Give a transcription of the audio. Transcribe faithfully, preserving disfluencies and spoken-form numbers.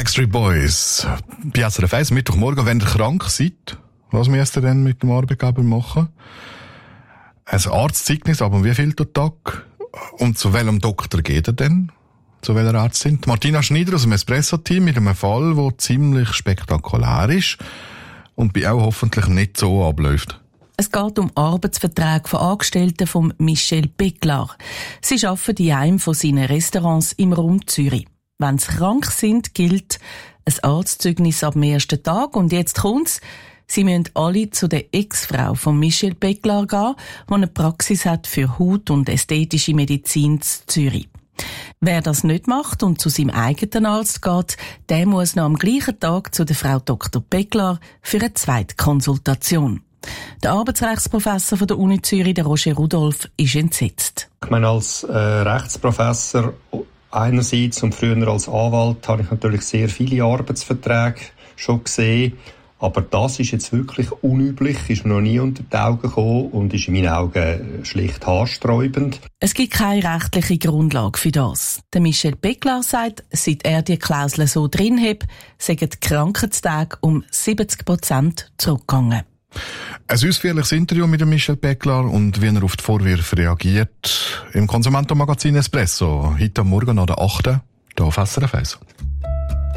Backstreet Boys. Bei S R F eins, Mittwochmorgen, wenn ihr krank seid, was müsst ihr denn mit dem Arbeitgeber machen? Ein Arztzeugnis, aber wie viel der Tag? Und zu welchem Doktor geht er denn? Zu welcher Ärztin? Martina Schneider aus dem Espresso-Team mit einem Fall, der ziemlich spektakulär ist und bei auch hoffentlich nicht so abläuft. Es geht um Arbeitsverträge von Angestellten von Michel Becklar. Sie arbeiten in einem von seinen Restaurants im Raum Zürich. Wenn sie krank sind, gilt ein Arztzeugnis ab dem ersten Tag. Und jetzt kommt's. Sie müssen alle zu der Ex-Frau von Michel Becklar gehen, die eine Praxis hat für Haut- und ästhetische Medizin in Zürich. Wer das nicht macht und zu seinem eigenen Arzt geht, der muss noch am gleichen Tag zu der Frau Doktor Becklar für eine zweite Konsultation. Der Arbeitsrechtsprofessor von der Uni Zürich, der Roger Rudolph, ist entsetzt. Ich meine, als äh, Rechtsprofessor einerseits und früher als Anwalt habe ich natürlich sehr viele Arbeitsverträge schon gesehen. Aber das ist jetzt wirklich unüblich, ist mir noch nie unter die Augen gekommen und ist in meinen Augen schlicht haarsträubend. Es gibt keine rechtliche Grundlage für das. Der Michel Becklar sagt, seit er die Klausel so drin hat, seien die Krankheitstage um siebzig Prozent zurückgegangen. Ein ausführliches Interview mit dem Michel Becklar und wie er auf die Vorwürfe reagiert im Konsumentenmagazin Espresso. Heute am Morgen an der achten hier auf S R F eins.